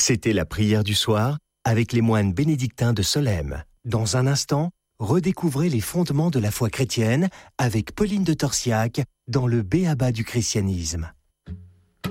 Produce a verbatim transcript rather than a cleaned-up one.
C'était la prière du soir avec les moines bénédictins de Solesmes. Dans un instant, redécouvrez les fondements de la foi chrétienne avec Pauline de Torsiac dans le B A B A du christianisme.